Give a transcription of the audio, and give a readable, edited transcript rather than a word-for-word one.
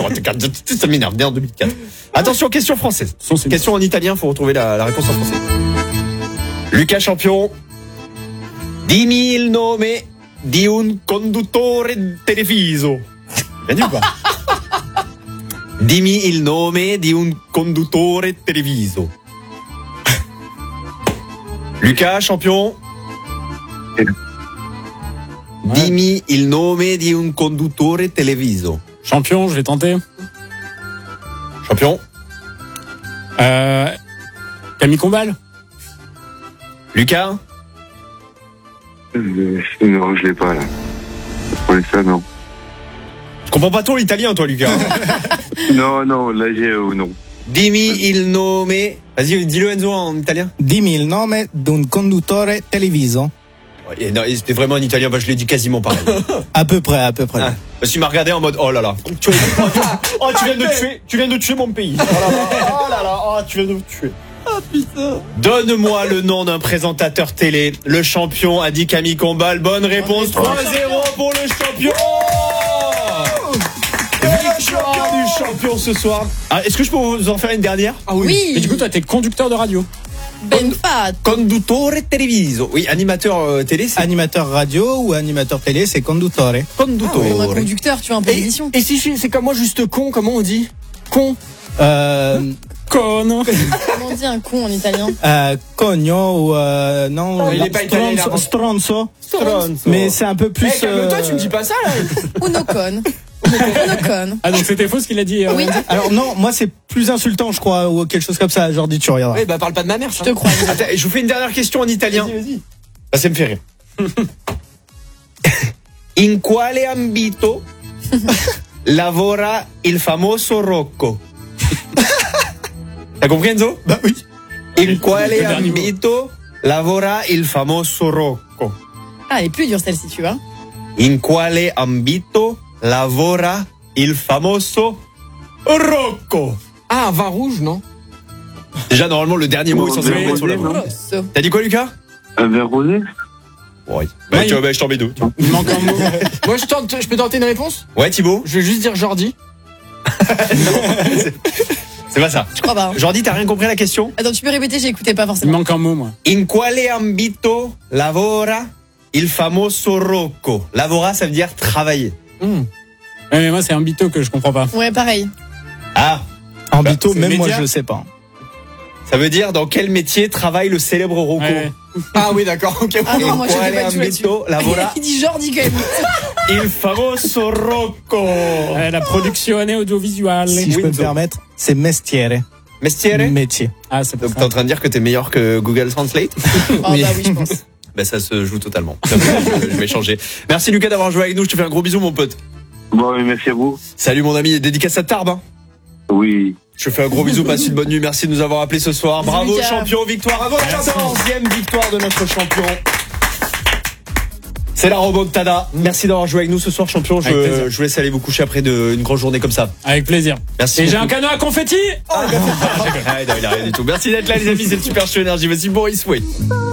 Ça m'énerve, né en 2004. Attention, question française. Question en italien, faut retrouver la réponse en français. Lucas Champion. Dimmi il nome di un conduttore televiso. Bien dit ou pas? Dimmi il nome di un conduttore televiso. Lucas Champion. Dimmi il nome di un conduttore televiso. Champion, je vais tenter. Champion. Camille Combal. Lucas. Non, je l'ai pas là. Pour ça, non. Je comprends pas trop l'italien, toi, Lucas. Non, là j'ai non. Dimmi il nome. Vas-y, dis-le Enzo en italien. Dimmi il nome d'un conduttore televiso. Non, c'était vraiment en italien, bah, je l'ai dit quasiment pareil. À peu près. Ah, parce qu'il m'a regardé en mode oh là là. Tu viens de tuer mon pays. Oh là là, tu viens de me tuer. Oh putain. Donne-moi le nom d'un présentateur télé. Le champion a dit Camille Combal. Bonne réponse. 3-0 pour le champion. Victoire du champion ce soir. Ah, est-ce que je peux vous en faire une dernière? Ah oui. Et du coup, toi, t'es conducteur de radio. Ben Fat. Conduttore televiso. Oui, animateur télé, c'est Animateur radio ou animateur télé, c'est conduttore. conduttore. On a conducteur, tu vois, un peu d'émission. Et si c'est comme moi, juste con, comment on dit? Con. Con. Comment on dit un con en italien? Cogno ou non. Il est pas italien, là. Stronzo. Mais c'est un peu plus. Calme-toi, tu me dis pas ça là. Uno con. Ah, donc c'était faux ce qu'il a dit. Oui. Alors non, moi c'est plus insultant, je crois, ou quelque chose comme ça. Genre dis tu regarderas. Ouais, bah parle pas de ma mère. Je te crois. Attends, je vous fais une dernière question en italien. Vas-y. Bah, ça me fait rire. In quale ambito lavora il famoso Rocco? T'as compris Enzo? Bah oui. In quale ambito lavora il famoso Rocco? Ah, elle est plus dure celle-ci, tu vois. In quale ambito lavora il famoso Rocco? Ah, un vin rouge, non? Déjà, normalement, le dernier mot est censé Oui, être sur la oui, voix. Rosso. T'as dit quoi, Lucas? Un verre rosé? Ouais. Bah, tu vois, bah, je t'en mets deux. Il manque un mot. Moi, je peux tenter une réponse? Ouais, Thibaut? Je vais juste dire Jordi. C'est pas ça. Je crois pas. Hein. Jordi, t'as rien compris à la question? Attends, tu peux répéter, j'écoutais pas Il forcément. manque un mot, moi. In quale ambito lavora il famoso Rocco? Lavora, ça veut dire travailler. Ouais, mais moi, c'est un bito que je comprends pas. Ouais, pareil. Ah, Ambito, c'est même moi média. je le sais pas. ça veut dire dans quel métier travaille le célèbre Rocco? Ouais. Ah oui, d'accord. Ok. Ah non, moi je Quale sais pas du tout là-dessus. ambito lavora Il dit Jordi quand même. il famoso Rocco? La production audiovisuelle. Si je peux me permettre, c'est mestiere. Mestiere? Métier. Ah, c'est pour Donc ça. t'es en train de dire que t'es meilleur que Google Translate? Oh bah oui, je pense. Ben ça se joue totalement. Je vais changer. Merci Lucas d'avoir joué avec nous. Je te fais un gros bisou mon pote. Bon, mais merci à vous. Salut mon ami. Dédicace à Tarbes. Hein. Oui. Je te fais un gros bisou. Passe une bonne nuit. Merci de nous avoir appelés ce soir. Bisous, Bravo Lucas. champion. Victoire à votre 14e victoire de notre champion. C'est la remontada. Merci d'avoir joué avec nous ce soir champion. Avec plaisir. Je vous laisse aller vous coucher après une grosse journée comme ça. Avec plaisir. Merci Et j'ai beaucoup. un canot à confetti. Ah, non, il a rien du tout. Merci d'être là les amis. C'est le Super Show Énergie. Voici Boris Way.